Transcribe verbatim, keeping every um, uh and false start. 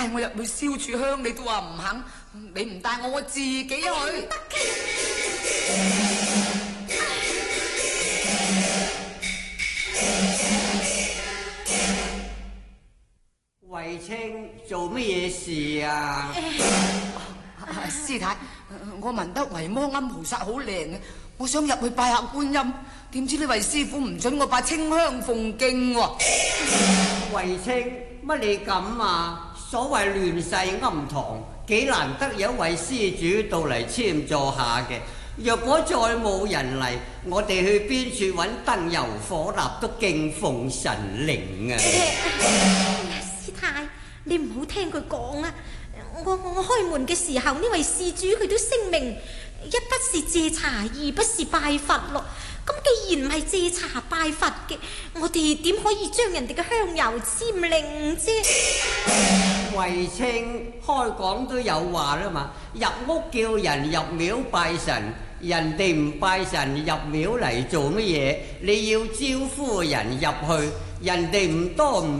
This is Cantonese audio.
帶我入去燒柱香，你都話唔肯。你唔帶我，我自己去。 慧清做乜嘢事啊？ 師太，我聞得維摩庵菩薩好靈嘅，我想入去拜下觀音，點知呢位師傅唔准我拜清香奉敬喎。 慧清，乜你咁啊？所謂亂世庵堂，幾難得有一位施主到嚟簽座下嘅。若果再冇人嚟，我哋去邊處揾燈油火蠟都敬奉神靈啊！ 師太，你唔好聽佢講啊！我我開門嘅時候，呢位施主佢都聲明，一不是借茶，二不是拜佛咯。咁既然唔係借茶拜佛嘅，我哋點可以將人哋嘅香油簽令啫？ 慧清，開講都有話啦嘛，入屋叫人入廟拜神，人哋唔拜神入廟嚟做乜嘢？你要招呼人入去，人哋唔多唔